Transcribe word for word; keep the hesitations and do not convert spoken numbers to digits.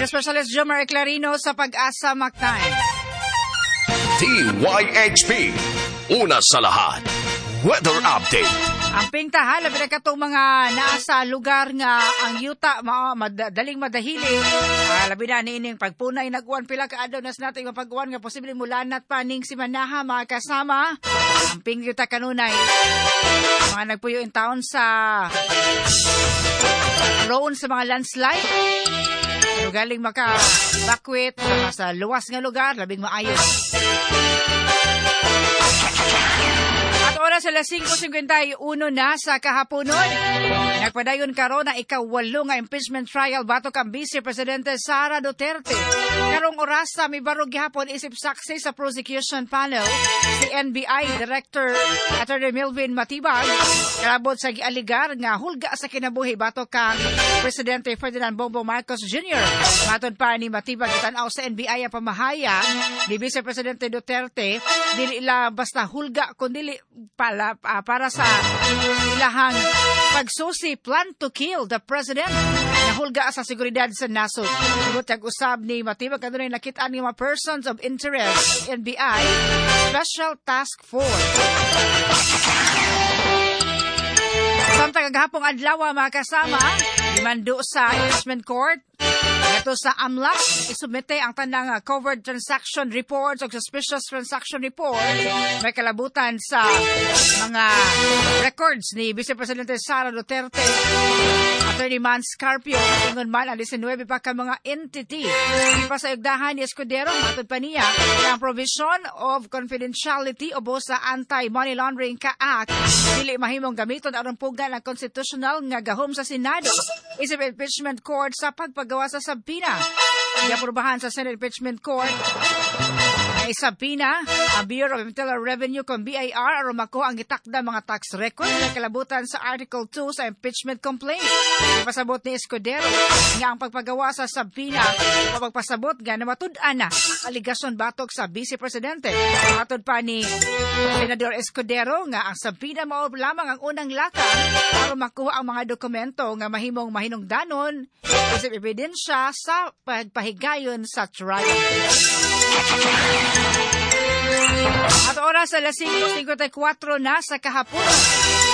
Specialist Jomar Clarino sa Pag-asa Mactime. D Y H P, una sa lahat, weather update. Ang pintahan, labi na katong mga nasa lugar nga ang yuta, ma madaling madahili. Uh, labi na niining pagpunay, nag-uwan pila ka adlaw nas natin yung pag-uwan nga posibleng mulanat pa ning si Manaha, mga kasama. Ang ping yuta kanunay, mga nagpuyo in town sa prone sa mga landslide. Pero galing maka-evacuate sa luwas nga lugar, labing maayos. Oras alas singko singkwenta y uno na sa kahaponon. Nagpadayon karon ang ikawalo nga impeachment trial batok ang Vice Presidente Sara Duterte. Karong oras sa may barog gihapon isip saksi sa prosecution panel si N B I Director Attorney Melvin Matibag. Karabot sa gialigar nga hulga sa kinabuhi batok kang Presidente Ferdinand Bongbong Marcos Junior Matod pa ni Matibag itanaw sa N B I ang pamahaya ni Vice Presidente Duterte dili ila basta hulga kundi Pala, uh, para sa ilahang pagsusi plan to kill the president nahulga sa seguridad sa nasod. Tag usab ni Matibag kanunay nakitaan ng mga persons of interest N B I Special Task Force. Samtang kagahapong adlaw mga kasama, imando sa impeachment court ito sa AMLAC, isubmite ang tanang uh, covered transaction reports o suspicious transaction report. May kalabutan sa mga records ni Vice Presidente Sara Duterte, Attorney Man Scarpio, ingon man ang nineteen pa ka mga entity. Ipasayugdahan ni Escudero, matod pa niya, ang provision of confidentiality o sa Anti-Money Laundering Ka Act, dili mahimong gamiton aron pugan ang constitutional nga gahom sa Senado. Isip impeachment court sa pagpagawa sa sabina. Iaprubahan sa Senate Impeachment Court ay sabina ang Bureau of Internal Revenue kung B I R aron makuha ang gitakda mga tax record na kalabutan sa Article two sa impeachment complaint. Ipasabot ni Escudero nga ang pagpagawa sa sabina o pagpasabot nga na matud-an na aligasyon batok sa Vice Presidente. Matod pa ni Senador Escudero nga ang sabina mao lamang ang unang lakang aron makuha ang mga dokumento nga mahimong mahinungdanon isip ebidensya sa pagpahigayon sa trial. At oras alas singko singkwenta y kwatro na sa kahapon.